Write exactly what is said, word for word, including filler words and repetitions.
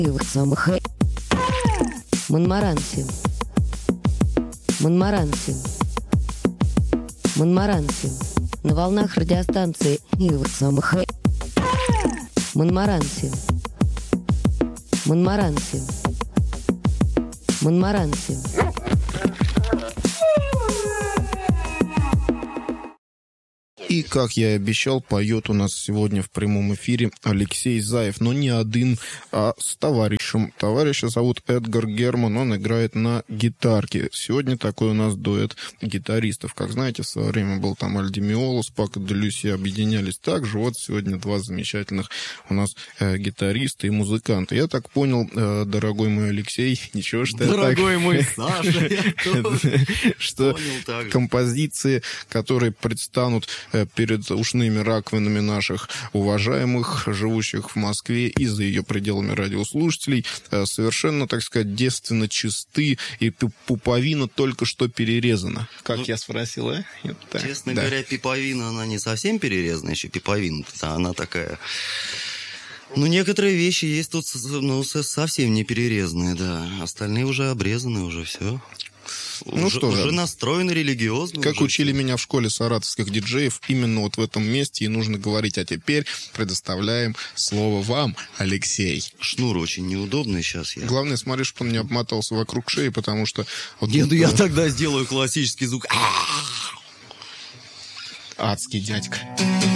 самых Монмаранси. Монмаранси. Монмаранси. На волнах радиостанции самых Монмаранси. Монмаранси. Монмаранси. И, как я и обещал, поет у нас сегодня в прямом эфире Алексей Заев, но не один, а с товарищем. Товарища зовут Эдгар Герман, он играет на гитарке. Сегодня такой у нас дуэт гитаристов. Как знаете, в свое время был там Аль Ди Меоло, Пако де Люси объединялись также. Вот сегодня два замечательных у нас э, гитариста и музыканта. Я так понял, э, дорогой мой Алексей, ничего, что я так... Дорогой мой Саша, я тоже что композиции, которые предстанут перед ушными раковинами наших уважаемых, живущих в Москве и за ее пределами радиослушателей, совершенно, так сказать, девственно чисты, и пуповина только что перерезана. Как ну, я спросил, а? Это, честно да. говоря, пиповина, она не совсем перерезана, еще пиповина, она такая... Ну, некоторые вещи есть тут, ну, совсем не перерезанные, да. Остальные уже обрезаны, уже все. Ну уже, что же, уже настроены религиозно. Как уже учили все. меня в школе саратовских диджеев, именно вот в этом месте и нужно говорить. А теперь предоставляем слово вам, Алексей. Шнур очень неудобный сейчас. Я... Главное, смотри, чтобы он не обмотался вокруг шеи, потому что... Вот Нет, тут, я э... тогда сделаю классический звук. Адский дядька.